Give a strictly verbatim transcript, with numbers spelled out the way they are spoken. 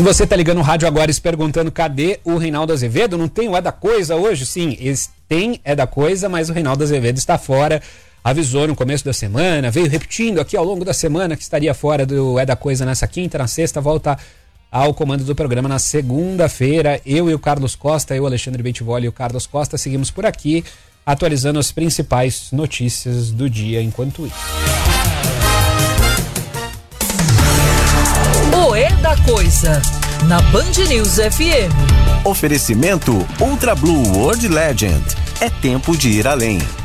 você tá ligando o rádio agora e se perguntando cadê o Reinaldo Azevedo, não tem o É da Coisa hoje? Sim, eles têm É da Coisa, mas o Reinaldo Azevedo está fora. Avisou no começo da semana, veio repetindo aqui ao longo da semana que estaria fora do É da Coisa nessa quinta, na sexta, volta ao comando do programa na segunda-feira. Eu e o Carlos Costa, eu, Alexandre Bentivoli e o Carlos Costa, seguimos por aqui, atualizando as principais notícias do dia enquanto isso. O É da Coisa, na Band News F M. Oferecimento Ultra Blue World Legend. É tempo de ir além.